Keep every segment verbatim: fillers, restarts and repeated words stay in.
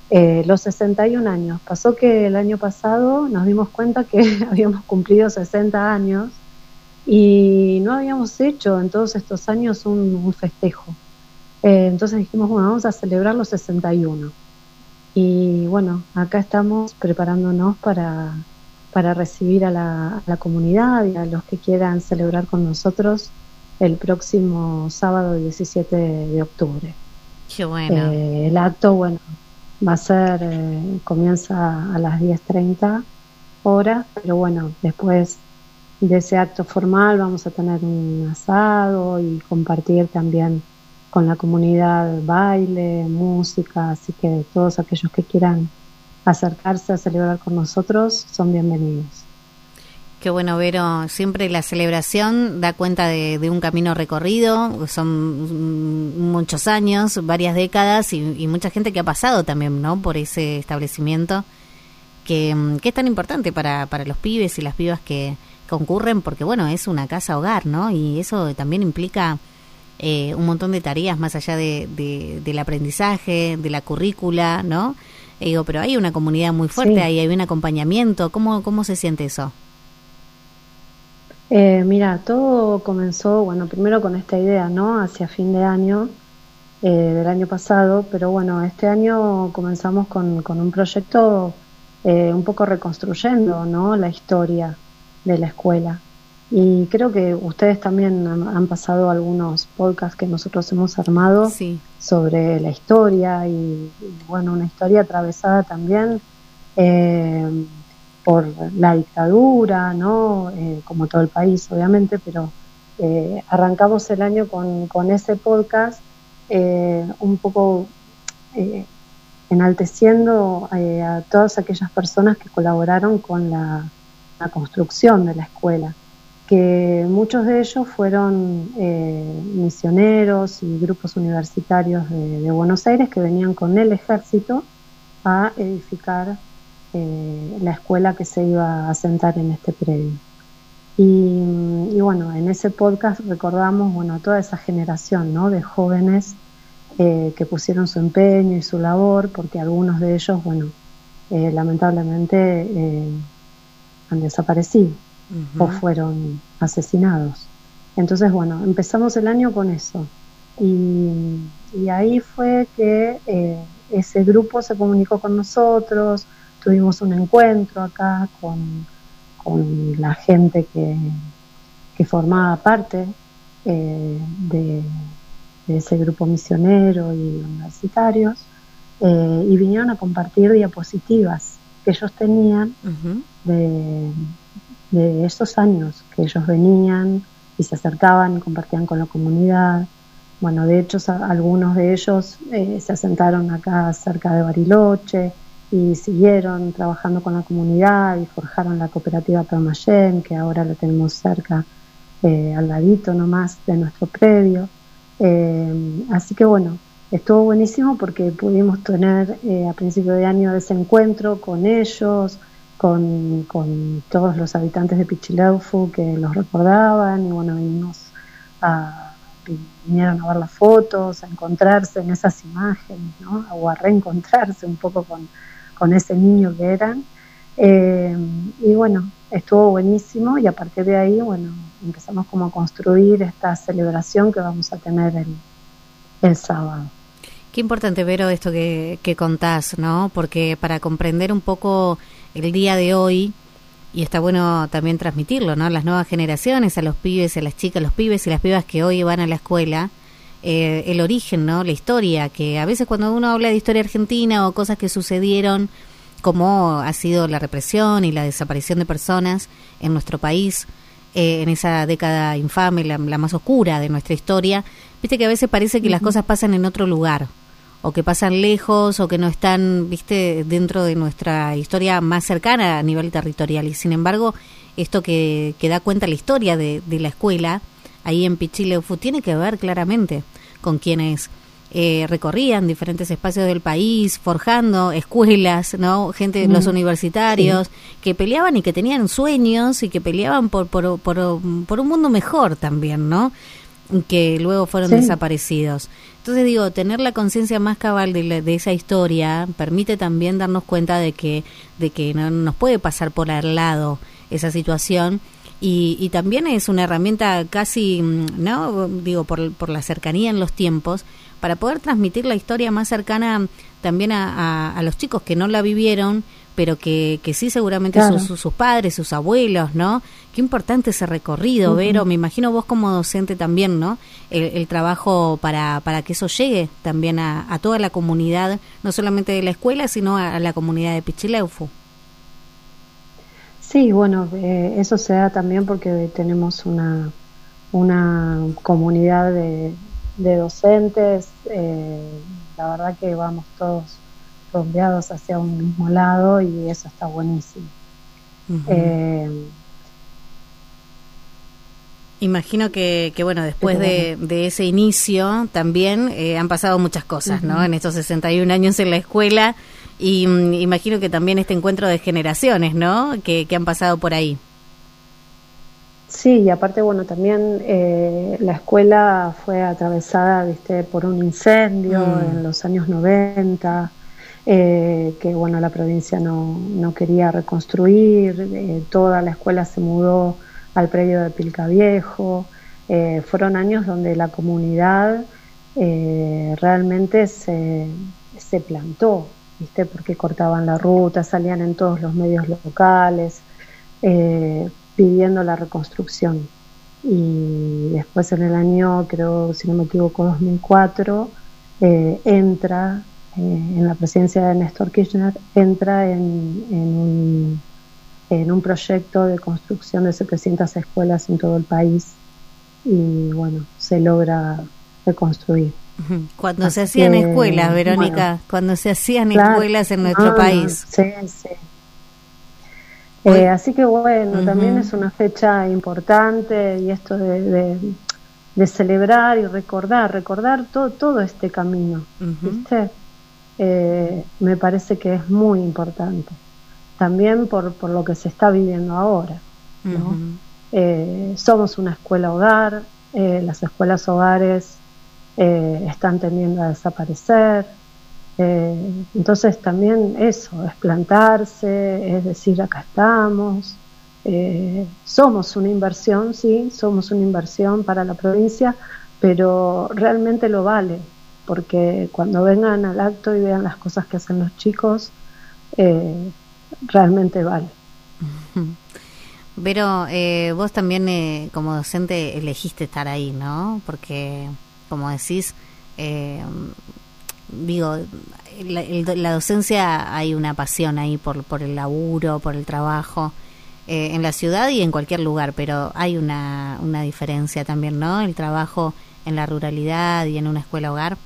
eh, los sesenta y un años. Pasó que el año pasado nos dimos cuenta que habíamos cumplido sesenta años y no habíamos hecho en todos estos años un, un festejo. Eh, entonces dijimos, bueno, vamos a celebrar los sesenta y uno. Y bueno, acá estamos preparándonos para, para recibir a la, a la comunidad y a los que quieran celebrar con nosotros el próximo sábado diecisiete de octubre. Qué bueno. Eh, el acto, bueno, va a ser, eh, comienza a las diez treinta horas, pero bueno, después de ese acto formal vamos a tener un asado y compartir también con la comunidad baile, música, así que todos aquellos que quieran acercarse a celebrar con nosotros son bienvenidos. Qué bueno, Vero, siempre la celebración da cuenta de, de un camino recorrido, son muchos años, varias décadas y, y mucha gente que ha pasado también, ¿no?, por ese establecimiento que, que es tan importante para, para los pibes y las pibas que concurren, porque bueno, es una casa hogar, ¿no?, y eso también implica eh, un montón de tareas más allá de, de, del aprendizaje, de la currícula, ¿no? Eh, digo, pero hay una comunidad muy fuerte, sí. Ahí hay un acompañamiento. ¿Cómo, cómo se siente eso? Eh, mira, todo comenzó, bueno, primero con esta idea, ¿no?, hacia fin de año, eh, del año pasado, pero bueno, este año comenzamos con, con un proyecto eh, un poco reconstruyendo, ¿no?, la historia de la escuela. Y creo que ustedes también han, han pasado algunos podcasts que nosotros hemos armado, sí, sobre la historia y, y bueno, una historia atravesada también eh, por la dictadura, ¿no?, eh, como todo el país obviamente, pero eh, arrancamos el año con, con ese podcast eh, un poco eh, enalteciendo eh, a todas aquellas personas que colaboraron con la, la construcción de la escuela, que muchos de ellos fueron eh, misioneros y grupos universitarios de, de Buenos Aires que venían con el ejército a edificar eh, la escuela que se iba a asentar en este predio. Y, y bueno, en ese podcast recordamos, bueno, toda esa generación, ¿no?, de jóvenes eh, que pusieron su empeño y su labor, porque algunos de ellos, bueno, eh, lamentablemente eh, han desaparecido. Uh-huh. O fueron asesinados. Entonces, bueno, empezamos el año con eso. Y, y ahí fue que eh, ese grupo se comunicó con nosotros, tuvimos un encuentro acá con, con la gente que, que formaba parte eh, de, de ese grupo misionero y universitarios, eh, y vinieron a compartir diapositivas que ellos tenían uh-huh. de... de esos años que ellos venían y se acercaban y compartían con la comunidad. Bueno, de hecho a, algunos de ellos eh, se asentaron acá cerca de Bariloche y siguieron trabajando con la comunidad y forjaron la cooperativa Promayén, que ahora la tenemos cerca, eh, al ladito nomás de nuestro predio. Eh, así que bueno, estuvo buenísimo porque pudimos tener eh, a principio de año ese encuentro con ellos, Con, con todos los habitantes de Pichileufu que los recordaban, y bueno, vinimos a, vinieron a ver las fotos, a encontrarse en esas imágenes, ¿no?, o a reencontrarse un poco con, con ese niño que eran, eh, y bueno, estuvo buenísimo, y a partir de ahí, bueno, empezamos como a construir esta celebración que vamos a tener el, el sábado. Qué importante, Vero, esto que, que contás, ¿no?, porque para comprender un poco el día de hoy, y está bueno también transmitirlo, ¿no?, a las nuevas generaciones, a los pibes, a las chicas, los pibes y las pibas que hoy van a la escuela, eh, el origen, ¿no?, la historia, que a veces cuando uno habla de historia argentina o cosas que sucedieron, como ha sido la represión y la desaparición de personas en nuestro país, eh, en esa década infame, la, la más oscura de nuestra historia, viste que a veces parece que uh-huh. las cosas pasan en otro lugar, o que pasan lejos, o que no están, viste, dentro de nuestra historia más cercana a nivel territorial. Y sin embargo, esto que, que da cuenta la historia de, de la escuela, ahí en Pichileufu, tiene que ver claramente con quienes eh, recorrían diferentes espacios del país, forjando escuelas, ¿no?, gente, mm. los universitarios, sí. que peleaban y que tenían sueños, y que peleaban por, por, por, por un mundo mejor también, ¿no? que luego fueron sí. desaparecidos. Entonces digo, tener la conciencia más cabal de, la, de esa historia permite también darnos cuenta de que de que no nos puede pasar por al lado esa situación. Y, y también es una herramienta casi, no digo, por, por la cercanía en los tiempos, para poder transmitir la historia más cercana también a, a, a los chicos que no la vivieron, pero que, que sí seguramente claro. sus, sus padres, sus abuelos, ¿no? Qué importante ese recorrido, uh-huh. Vero, me imagino vos como docente también, ¿no? El, el trabajo para, para que eso llegue también a, a toda la comunidad, no solamente de la escuela, sino a, a la comunidad de Pichileufu. Sí, bueno, eh, eso se da también porque tenemos una, una comunidad de, de docentes, eh, la verdad que vamos todos rompeados hacia un mismo lado y eso está buenísimo. Uh-huh. eh, Imagino que, que bueno, después de, de ese inicio también eh, han pasado muchas cosas, uh-huh. ¿no? En estos sesenta y un años en la escuela. Y um, imagino que también este encuentro de generaciones, ¿no? Que, que han pasado por ahí. Sí, y aparte, bueno, también eh, la escuela fue atravesada, viste, por un incendio mm. en los años noventa, eh, que, bueno, la provincia no, no quería reconstruir, eh, toda la escuela se mudó al predio de Pilcaviejo. Eh, fueron años donde la comunidad eh, realmente se, se plantó, ¿viste? Porque cortaban la ruta, salían en todos los medios locales eh, pidiendo la reconstrucción. Y después en el año, creo, si no me equivoco, dos mil cuatro, eh, entra eh, en la presidencia de Néstor Kirchner, entra en, en, un, en un proyecto de construcción de setecientas escuelas en todo el país y bueno, se logra reconstruir. Cuando Así se hacían que, escuelas, Verónica, bueno, cuando se hacían claro, escuelas en nuestro no, país. Sí, sí. Eh, así que bueno, uh-huh. también es una fecha importante y esto de, de, de celebrar y recordar, recordar todo, todo este camino, uh-huh. ¿viste? Eh, me parece que es muy importante. También por, por lo que se está viviendo ahora, ¿no? Uh-huh. Eh, somos una escuela hogar, eh, las escuelas hogares Eh, están tendiendo a desaparecer, eh, entonces también eso, es plantarse, es decir, acá estamos, eh, somos una inversión, sí, somos una inversión para la provincia, pero realmente lo vale, porque cuando vengan al acto y vean las cosas que hacen los chicos, eh, realmente vale. Pero eh, vos también eh, como docente elegiste estar ahí, ¿no? Porque como decís, eh, digo, la, el, la docencia hay una pasión ahí por, por el laburo, por el trabajo, eh, en la ciudad y en cualquier lugar, pero hay una, una diferencia también, ¿no? El trabajo en la ruralidad y en una escuela hogar.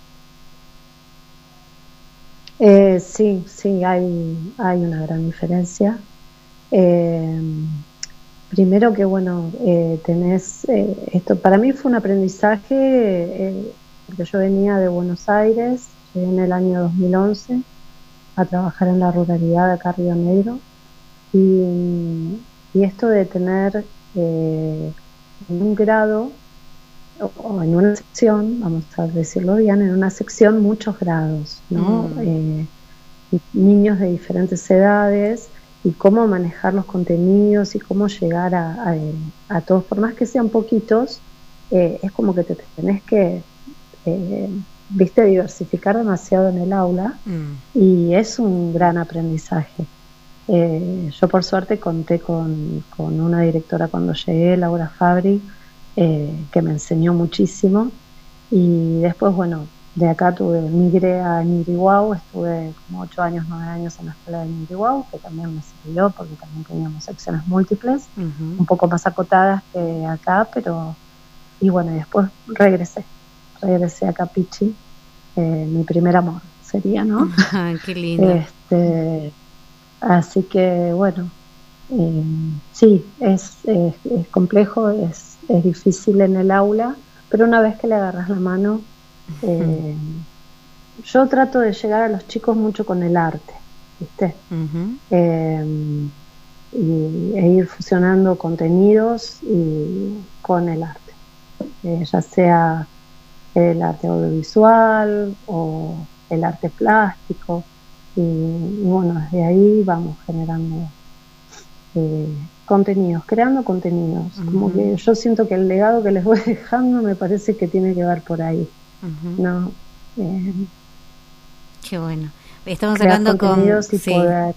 Eh, sí, sí, hay, hay una gran diferencia. Eh, Primero que, bueno, eh, tenés, eh, esto para mí fue un aprendizaje, eh, porque yo venía de Buenos Aires, llegué en el año dos mil once a trabajar en la ruralidad de acá Río Negro, y, y esto de tener eh, en un grado, o, o en una sección, vamos a decirlo bien, en una sección muchos grados, ¿no? Mm. Eh, niños de diferentes edades, y cómo manejar los contenidos y cómo llegar a, a, a todos, por más que sean poquitos, eh, es como que te tenés que, eh, viste, diversificar demasiado en el aula, mm. y es un gran aprendizaje. Eh, yo por suerte conté con, con una directora cuando llegué, Laura Fabri, eh, que me enseñó muchísimo, y después, bueno, de acá tuve, migré a Ñiriguau, estuve como ocho años, nueve años en la escuela de Ñiriguau, que también me sirvió porque también teníamos secciones múltiples, uh-huh. un poco más acotadas que acá, pero, y bueno, y después regresé, regresé a Capichi, eh, mi primer amor sería, ¿no? Qué lindo. Este, así que, bueno, eh, sí, es, es, es complejo, es, es difícil en el aula, pero una vez que le agarras la mano, Eh, yo trato de llegar a los chicos mucho con el arte, ¿viste? Uh-huh. Eh, y, e ir fusionando contenidos y con el arte. eh, ya sea el arte audiovisual o el arte plástico, y, y bueno, desde ahí vamos generando eh, contenidos, creando contenidos. Uh-huh. Como que yo siento que el legado que les voy dejando me parece que tiene que ver por ahí, uh-huh. ¿no? Eh, Qué bueno. Estamos hablando con... y sí. Poder,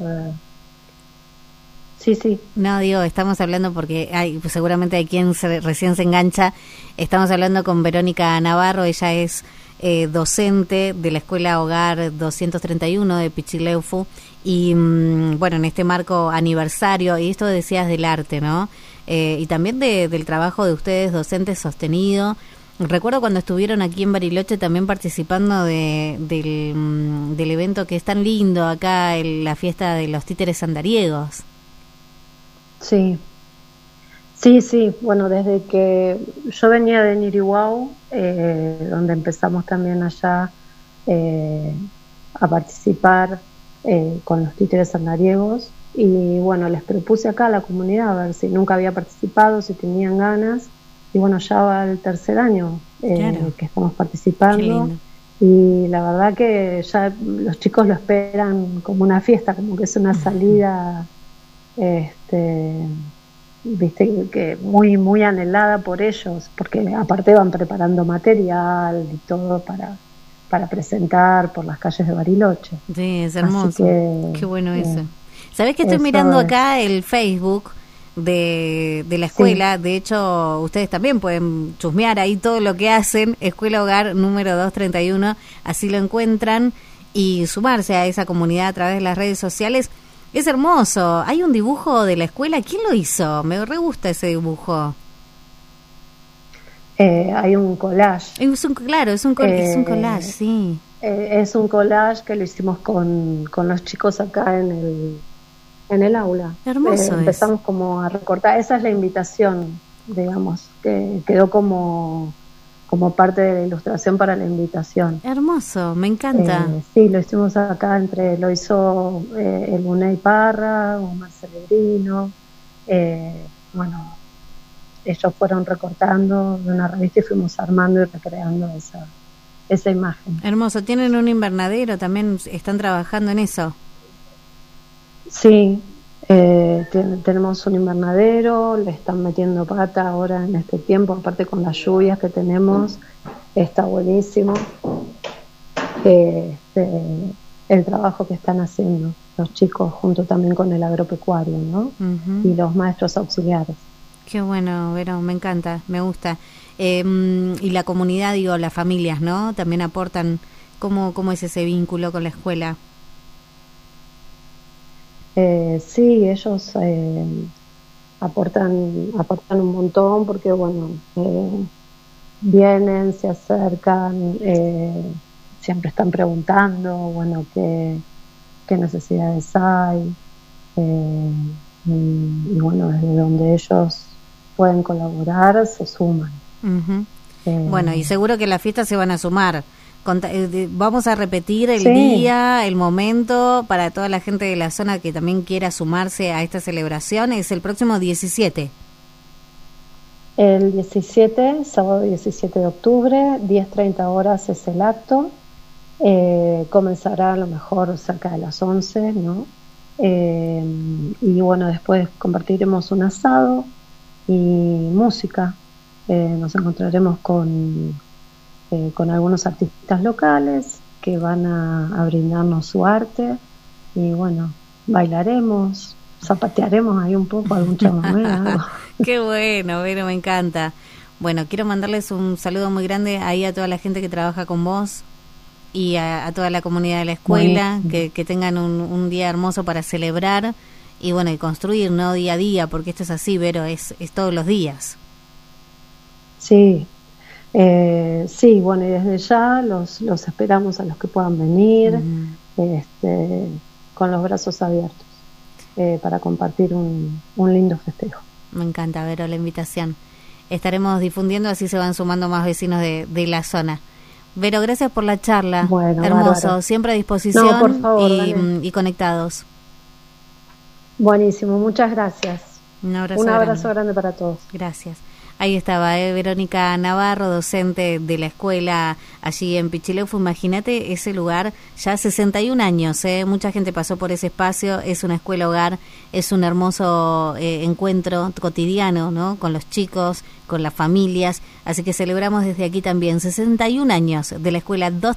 sí, sí. No, digo, estamos hablando porque hay, pues seguramente hay quien se, recién se engancha. Estamos hablando con Verónica Navarro, ella es eh, docente de la Escuela Hogar doscientos treinta y uno de Pichileufu. Y mmm, bueno, en este marco aniversario, y esto decías del arte, ¿no? Eh, y también de, del trabajo de ustedes, docentes sostenido. Recuerdo cuando estuvieron aquí en Bariloche también participando de, del, del evento que es tan lindo acá, el, la fiesta de los títeres andariegos. Sí, sí, sí. Bueno, desde que yo venía de Nirihuau, eh, donde empezamos también allá eh, a participar eh, con los títeres andariegos, y bueno, les propuse acá a la comunidad a ver si nunca había participado, si tenían ganas. Y bueno, ya va el tercer año eh, claro. que estamos participando, y la verdad que ya los chicos lo esperan como una fiesta, como que es una salida, este, viste, que muy muy anhelada por ellos, porque aparte van preparando material y todo para para presentar por las calles de Bariloche. Sí, es hermoso. Que, qué bueno eh, eso. ¿Sabés que estoy mirando es. acá el Facebook de, de la escuela? Sí. De hecho, ustedes también pueden chusmear ahí todo lo que hacen, Escuela Hogar número doscientos treinta y uno, así lo encuentran, y sumarse a esa comunidad a través de las redes sociales. Es hermoso. Hay un dibujo de la escuela. ¿Quién lo hizo? Me re gusta ese dibujo. Eh, hay un collage. Es un, claro, es un, col- eh, es un collage, sí. Eh, es un collage que lo hicimos con, con los chicos acá en el en el aula. Hermoso. Eh, empezamos es. como a recortar. Esa es la invitación, digamos, que quedó como como parte de la ilustración para la invitación. Hermoso, me encanta. Eh, sí, lo hicimos acá entre, lo hizo eh, el Unai Parra, Omar Celebrino, eh, bueno, ellos fueron recortando de una revista y fuimos armando y recreando esa, esa imagen. Hermoso. ¿Tienen un invernadero? ¿También están trabajando en eso? Sí, eh, ten, tenemos un invernadero, le están metiendo pata ahora en este tiempo, aparte con las lluvias que tenemos, está buenísimo eh, este, el trabajo que están haciendo los chicos junto también con el agropecuario, ¿no? Uh-huh. Y los maestros auxiliares. Qué bueno, Vero, me encanta, me gusta. Eh, y la comunidad, digo, las familias, ¿no? También aportan. ¿Cómo, cómo es ese vínculo con la escuela? Eh, sí, ellos eh, aportan aportan un montón porque, bueno, eh, vienen, se acercan, eh, siempre están preguntando, bueno, qué, qué necesidades hay, eh, y, y, bueno, desde donde ellos pueden colaborar, se suman. Uh-huh. Eh, bueno, y seguro que las fiestas se van a sumar. Vamos a repetir el sí. día, el momento, para toda la gente de la zona que también quiera sumarse a esta celebración. Es el próximo diecisiete. El diecisiete, sábado diecisiete de octubre, diez treinta horas es el acto. Eh, comenzará a lo mejor cerca de las once, ¿no? Eh, y bueno, después compartiremos un asado y música. Eh, nos encontraremos con, eh, con algunos artistas locales que van a, a brindarnos su arte, y bueno, bailaremos, zapatearemos ahí un poco, algún chamamé, algo. Qué bueno, Vero, me encanta. Bueno, quiero mandarles un saludo muy grande ahí a toda la gente que trabaja con vos y a, a toda la comunidad de la escuela, que, que tengan un, un día hermoso para celebrar y bueno, y construir, ¿no? Día a día, porque esto es así, Vero, es, es todos los días. Sí, eh, sí, bueno, y desde ya los, los esperamos a los que puedan venir, uh-huh. este, con los brazos abiertos, eh, para compartir un, un lindo festejo. Me encanta, Vero, la invitación. Estaremos difundiendo, así se van sumando más vecinos de, de la zona. Vero, gracias por la charla. Bueno, hermoso, bárbaro. Siempre a disposición. No, por favor, y, y conectados. Buenísimo, muchas gracias. Un abrazo, Un abrazo grande. grande para todos. Gracias. Ahí estaba, ¿eh? Verónica Navarro, docente de la escuela allí en Pichilemu. Imagínate ese lugar, ya sesenta y un años, ¿eh? Mucha gente pasó por ese espacio, es una escuela hogar, es un hermoso eh, encuentro cotidiano, ¿no? Con los chicos, con las familias, así que celebramos desde aquí también sesenta y un años de la escuela dos